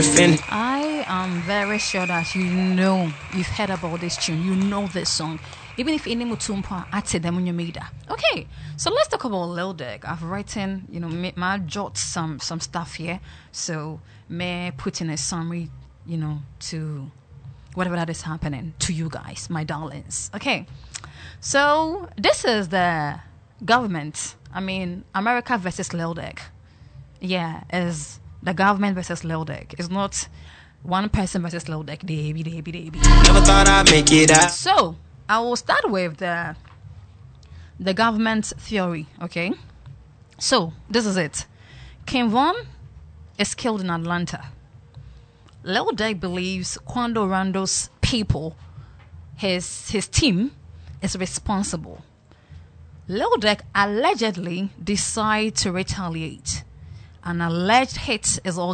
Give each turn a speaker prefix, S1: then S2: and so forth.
S1: I am very sure that you've heard about this tune. You know this song. Even if any mutumpa at them on your meter. Okay, so let's talk about Lil Durk. I've written, may jot some stuff here. So may put in a summary, to whatever that is happening to you guys, my darlings. Okay, so this is the government. America versus Lil Durk. Yeah, is the government versus Lil Durk. It's not one person versus Lil Durk.
S2: Never thought I'd make it out.
S1: So I will start with the government theory. Okay, so this is it. King Von is killed in Atlanta. Lil Durk believes Quando Rando's people, his team, is responsible. Lil Durk allegedly decides to retaliate. An alleged hit is